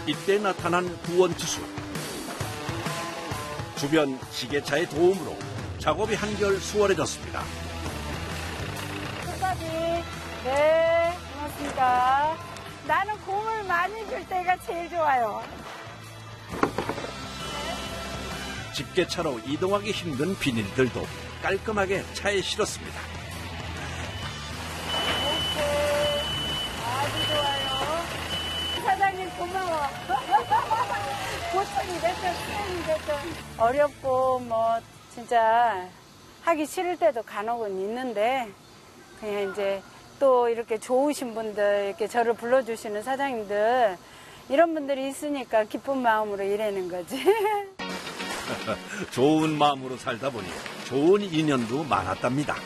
이때 나타난 구원투수. 주변 지게차의 도움으로 작업이 한결 수월해졌습니다. 끝까지. 네, 고맙습니다. 나는 공을 많이 줄 때가 제일 좋아요. 집게차로 이동하기 힘든 비닐들도 깔끔하게 차에 실었습니다. 오케이. 아주 좋아요. 사장님 고마워. 고생이 됐든 수행이 됐든. 어렵고 뭐 진짜 하기 싫을 때도 간혹은 있는데 그냥 이제 또 이렇게 좋으신 분들, 이렇게 저를 불러주시는 사장님들 이런 분들이 있으니까 기쁜 마음으로 일하는 거지. 좋은 마음으로 살다 보니 좋은 인연도 많았답니다.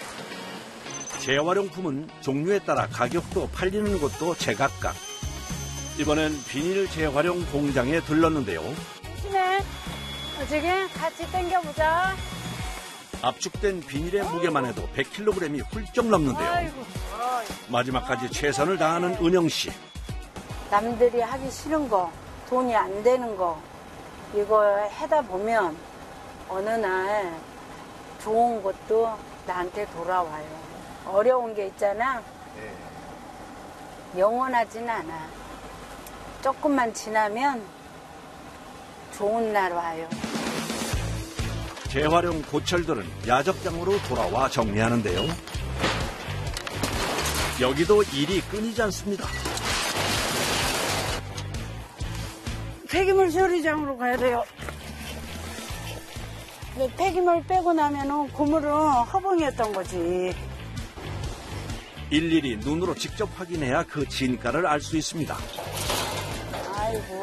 재활용품은 종류에 따라 가격도 팔리는 곳도 제각각. 이번엔 비닐 재활용 공장에 들렀는데요. 신혜, 어저께 같이 당겨보자. 압축된 비닐의 무게만 해도 100kg이 훌쩍 넘는데요. 아이고. 마지막까지 최선을 다하는 은영 씨. 남들이 하기 싫은 거, 돈이 안 되는 거 이거 해다 보면 어느 날 좋은 것도 나한테 돌아와요. 어려운 게 있잖아. 영원하진 않아. 조금만 지나면 좋은 날 와요. 재활용 고철들은 야적장으로 돌아와 정리하는데요. 여기도 일이 끊이지 않습니다. 폐기물 처리장으로 가야 돼요. 폐기물 빼고 나면은 고물은 허봉이었던 거지. 일일이 눈으로 직접 확인해야 그 진가를 알 수 있습니다. 아이고.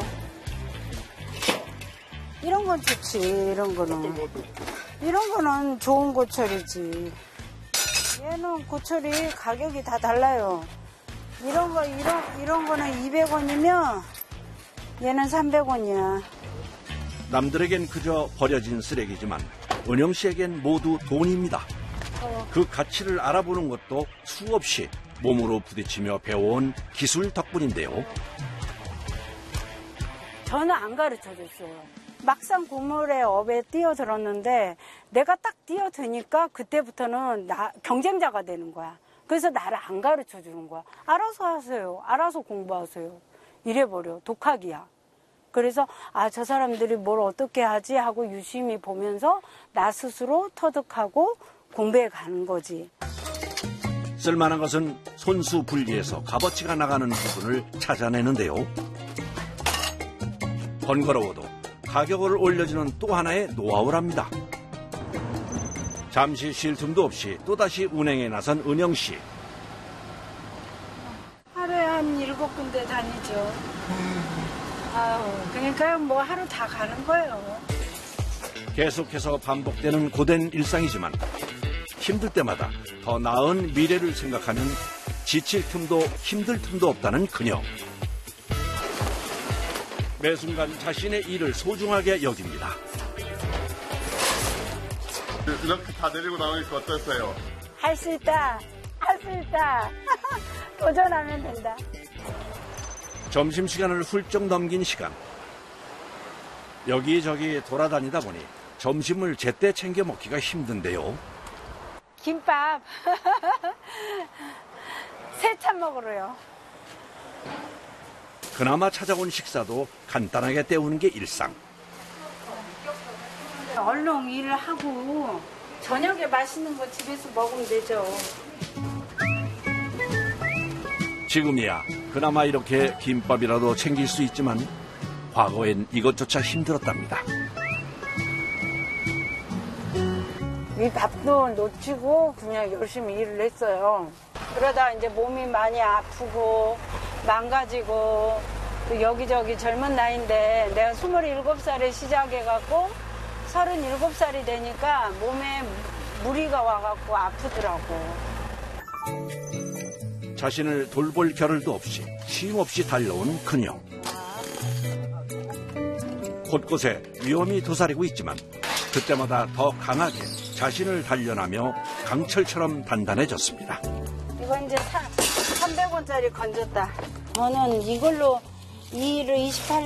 이런 건 좋지, 이런 거는. 이런 거는 좋은 고철이지. 얘는 고철이 가격이 다 달라요. 이런 거는 200원이면 얘는 300원이야. 남들에겐 그저 버려진 쓰레기지만 은영 씨에겐 모두 돈입니다. 그 가치를 알아보는 것도 수없이 몸으로 부딪히며 배워온 기술 덕분인데요. 저는 안 가르쳐줬어요. 막상 고물의 업에 뛰어들었는데 내가 딱 뛰어드니까 그때부터는 경쟁자가 되는 거야. 그래서 나를 안 가르쳐주는 거야. 알아서 하세요. 알아서 공부하세요. 이래버려. 독학이야. 그래서 저 사람들이 뭘 어떻게 하지 하고 유심히 보면서 나 스스로 터득하고 공부해 가는 거지. 쓸만한 것은 손수 분리해서 값어치가 나가는 부분을 찾아내는데요. 번거로워도 가격을 올려주는 또 하나의 노하우랍니다. 잠시 쉴 틈도 없이 또다시 운행에 나선 은영 씨. 하루에 한 7군데 다니죠. 그러니까 뭐 하루 다 가는 거예요. 계속해서 반복되는 고된 일상이지만 힘들 때마다 더 나은 미래를 생각하면 지칠 틈도 힘들 틈도 없다는 그녀. 매 순간 자신의 일을 소중하게 여깁니다. 이렇게 다 내리고 나오니까 어떠세요? 할 수 있다. 할 수 있다. 도전하면 된다. 점심시간을 훌쩍 넘긴 시간. 여기저기 돌아다니다 보니 점심을 제때 챙겨 먹기가 힘든데요. 김밥. 세찬 먹으러요. 그나마 찾아온 식사도 간단하게 때우는 게 일상. 얼른 일을 하고 저녁에 맛있는 거 집에서 먹으면 되죠. 지금이야 그나마 이렇게 김밥이라도 챙길 수 있지만 과거엔 이것조차 힘들었답니다. 이 밥도 놓치고 그냥 열심히 일을 했어요. 그러다 이제 몸이 많이 아프고 망가지고 또 여기저기 젊은 나이인데 내가 27살에 시작해갖고 37살이 되니까 몸에 무리가 와갖고 아프더라고. 자신을 돌볼 겨를도 없이 쉼없이 달려온 그녀. 곳곳에 위험이 도사리고 있지만 그때마다 더 강하게 자신을 단련하며 강철처럼 단단해졌습니다. 이거 이제 300원짜리 건졌다. 저는 이걸로 이 일을 28년